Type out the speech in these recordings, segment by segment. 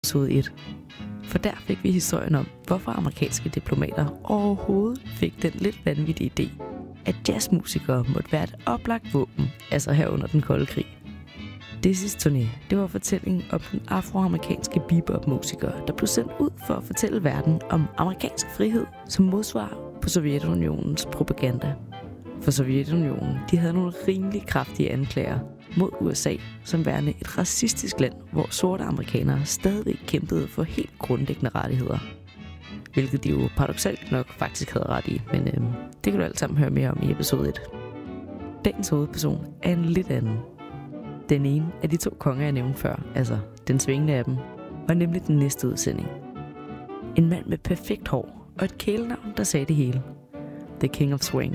episode 1. For der fik vi historien om, hvorfor amerikanske diplomater overhovedet fik den lidt vanvittige idé, at jazzmusikere måtte være et oplagt våben, altså her under den kolde krig. Dizzy's turné, det var fortællingen om den afroamerikanske bebop-musiker, der blev sendt ud for at fortælle verden om amerikansk frihed som modsvar på Sovjetunionens propaganda. For Sovjetunionen, de havde nogle rimelig kraftige anklager mod USA som værende et racistisk land, hvor sorte amerikanere stadig kæmpede for helt grundlæggende rettigheder. Hvilket de jo paradoksalt nok faktisk havde ret i, men det kan du alt sammen høre mere om i episode 1. Dagens hovedperson er en lidt anden. Den ene af de 2 konger, jeg nævnte før, altså den svingende af dem, var nemlig den næste udsending. En mand med perfekt hår og et kælenavn, der sagde det hele. The King of Swing.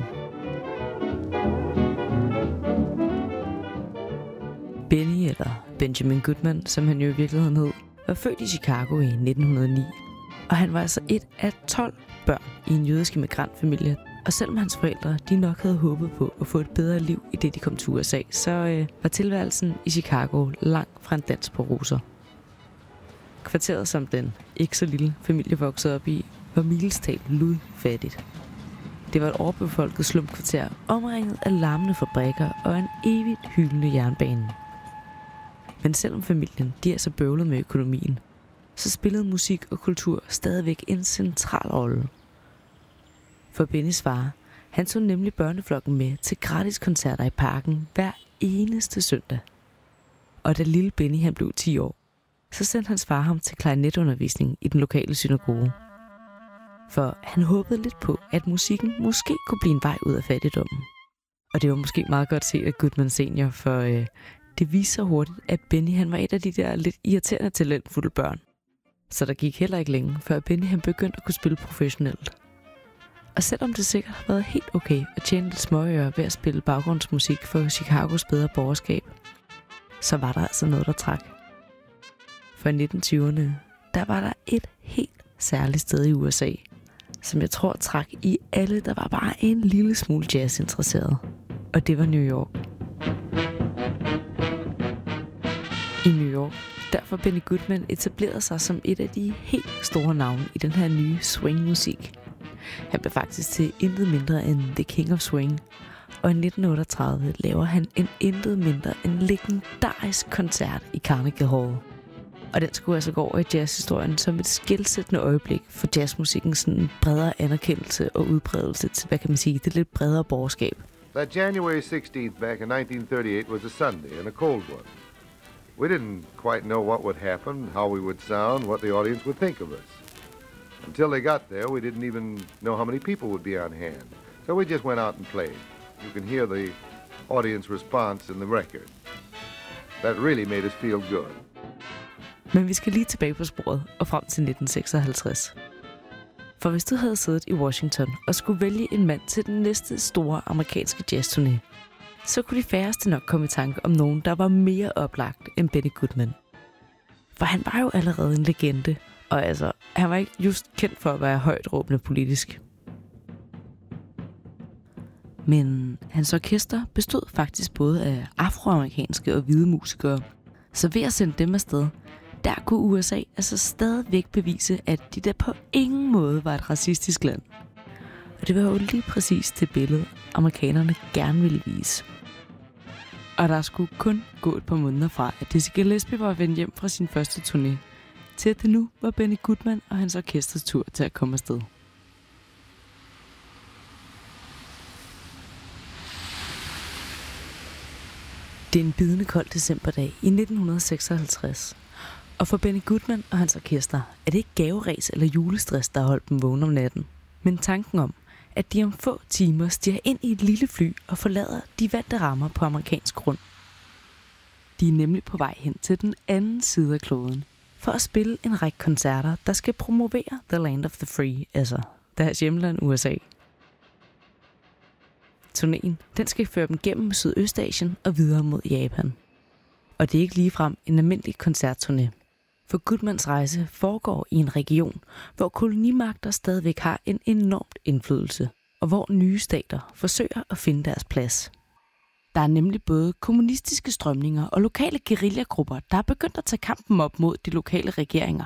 Benny, eller Benjamin Goodman, som han jo i virkeligheden hed, var født i Chicago i 1909. Og han var altså et af 12 børn i en jødisk immigrantfamilie. Og selvom hans forældre de nok havde håbet på at få et bedre liv i det, de kom til USA, så var tilværelsen i Chicago langt fra en dans på roser. Kvarteret, som den ikke så lille familie voksede op i, var milestalt ludfattigt. Det var et overbefolket slumkvarter, omringet af larmende fabrikker og en evigt hyldende jernbane. Men selvom familien de er så bøvlet med økonomien, så spillede musik og kultur stadigvæk en central rolle. For Bennys far, han tog nemlig børneflokken med til gratis koncerter i parken hver eneste søndag. Og da lille Benny han blev 10 år, så sendte hans far ham til klarinetundervisning i den lokale synagoge. For han håbede lidt på, at musikken måske kunne blive en vej ud af fattigdommen. Og det var måske meget godt set af Goodman Senior, for det viste sig hurtigt, at Benny han var et af de der lidt irriterende talentfulde børn. Så der gik heller ikke længe, før Benny han begyndte at kunne spille professionelt. Og selvom det sikkert har været helt okay at tjene lidt småøre ved at spille baggrundsmusik for Chicagos bedre borgerskab, så var der altså noget, der trak. For i 1920'erne, der var der et helt særligt sted i USA, som jeg tror trak i alle, der var bare en lille smule jazzinteresseret. Og det var New York. I New York, derfor Benny Goodman etablerede sig som et af de helt store navne i den her nye swingmusik. Han blev faktisk til intet mindre end The King of Swing, og i 1938 laver han en intet mindre end legendarisk koncert i Carnegie Hall. Og den skulle altså gå over i jazzhistorien som et skelsættende øjeblik for jazzmusikkens sådan bredere anerkendelse og udbredelse til, hvad kan man sige, det lidt bredere borgerskab. That January 16th back in 1938 was a Sunday and a cold one. We didn't quite know what would happen, how we would sound, what the audience would think of us. Until they got there, we didn't even know how many people would be on hand. So we just went out and played. You can hear the audience response in the record. That really made us feel good. Men vi skal lige tilbage på sporet og frem til 1956. For hvis du havde siddet i Washington og skulle vælge en mand til den næste store amerikanske jazzturné, så kunne de færreste nok komme i tanke om nogen, der var mere oplagt end Benny Goodman. For han var jo allerede en legende, og altså, han var ikke just kendt for at være højt råbende politisk. Men hans orkester bestod faktisk både af afroamerikanske og hvide musikere, så ved at sende dem afsted, der kunne USA altså stadigvæk bevise, at de der på ingen måde var et racistisk land. Og det var jo lige præcis det billede, amerikanerne gerne ville vise. Og der skulle kun gå et par måneder fra, at Dizzy Gillespie var vendt hjem fra sin første turné, til at det nu var Benny Goodman og hans orkesters tur til at komme afsted. Det er en bidende kold decemberdag i 1956. Og for Benny Goodman og hans orkester er det ikke gaveræs eller julestress, der har holdt dem vågne om natten, men tanken om, at de om få timer stiger ind i et lille fly og forlader de vante rammer på amerikansk grund. De er nemlig på vej hen til den anden side af kloden for at spille en række koncerter, der skal promovere The Land of the Free, altså deres hjemland USA. Turnéen, den skal føre dem gennem Sydøstasien og videre mod Japan. Og det er ikke ligefrem en almindelig koncertturné. For Goodmans rejse foregår i en region, hvor kolonimagter stadigvæk har en enormt indflydelse, og hvor nye stater forsøger at finde deres plads. Der er nemlig både kommunistiske strømninger og lokale guerillagrupper, der er begyndt at tage kampen op mod de lokale regeringer.